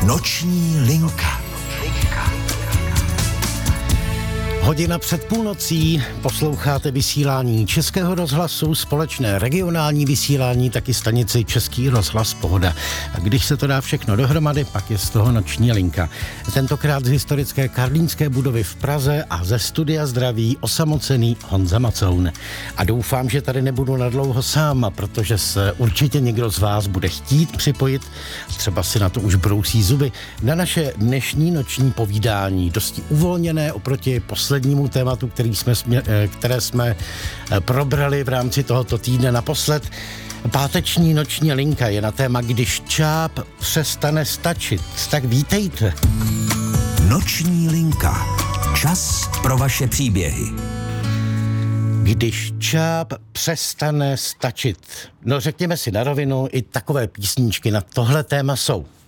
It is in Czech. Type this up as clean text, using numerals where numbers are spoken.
Noční linka. Hodina před půlnocí posloucháte vysílání Českého rozhlasu, společné regionální vysílání, taky stanici Český rozhlas Pohoda. A když se to dá všechno dohromady, pak je z toho noční linka. Tentokrát z historické Karlínské budovy v Praze a ze studia zdraví osamocený Honza Macoun. A doufám, že tady nebudu nadlouho sám, protože se určitě někdo z vás bude chtít připojit, třeba si na to už brousí zuby, na naše dnešní noční povídání, dosti uvolněné oproti poslednímu tématu, které jsme probrali v rámci tohoto týdne naposled. Páteční noční linka je na téma Když čáp přestane stačit. Tak vítejte. Noční linka. Čas pro vaše příběhy. Když čáp přestane stačit. No řekněme si na rovinu, i takové písničky na tohle téma jsou.